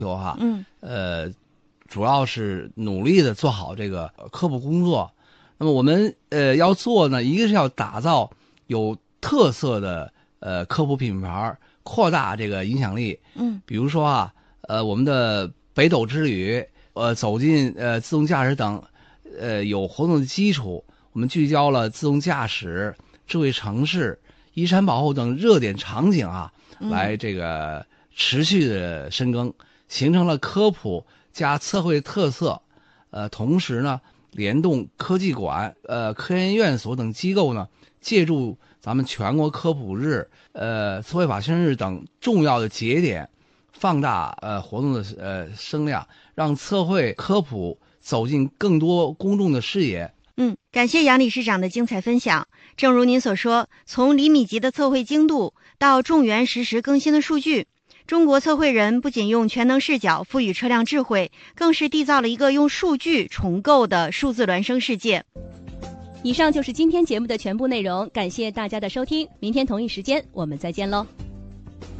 求哈，主要是努力的做好这个科普工作。那么我们要做呢，一个是要打造有特色的科普品牌，扩大这个影响力。比如说啊，我们的北斗之旅，走进自动驾驶等，有活动的基础，我们聚焦了自动驾驶、智慧城市、遗产保护等热点场景啊，来这个持续的深耕，形成了科普加测绘特色。同时呢，联动科技馆、科研院所等机构呢，借助咱们全国科普日、测绘法宣日等重要的节点，放大活动的声量，让测绘科普走进更多公众的视野。 感谢杨理事长的精彩分享。正如您所说，从厘米级的测绘精度到众源实时更新的数据，中国测绘人不仅用全能视角赋予车辆智慧，更是缔造了一个用数据重构的数字孪生世界。 以上就是今天节目的全部内容，感谢大家的收听，明天同一时间我们再见喽。